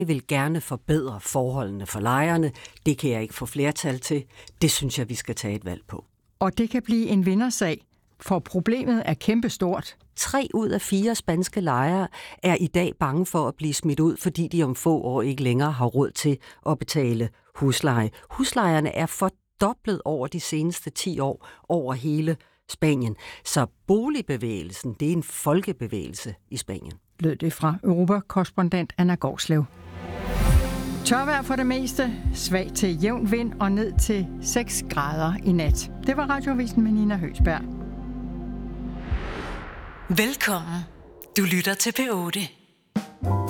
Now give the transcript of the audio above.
Jeg vil gerne forbedre forholdene for lejerne. Det kan jeg ikke få flertal til. Det synes jeg, vi skal tage et valg på. Og det kan blive en vindersag, for problemet er kæmpestort. 3 ud af 4 spanske lejere er i dag bange for at blive smidt ud, fordi de om få år ikke længere har råd til at betale husleje. Huslejerne er fordoblet over de seneste 10 år over hele Spanien. Så boligbevægelsen, det er en folkebevægelse i Spanien. Lød det fra Europakorrespondent Anna Gårdslev. Tørvejr for det meste, svag til jævn vind og ned til 6 grader i nat. Det var Radioavisen med Nina Høgsberg. Velkommen. Du lytter til P8.